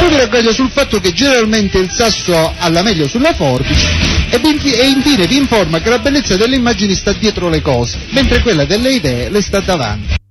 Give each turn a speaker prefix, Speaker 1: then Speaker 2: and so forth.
Speaker 1: Poi vi ragguaglio sul fatto che generalmente il sasso ha la meglio sulla forbice e infine vi informa che la bellezza delle immagini sta dietro le cose, mentre quella delle idee le sta davanti.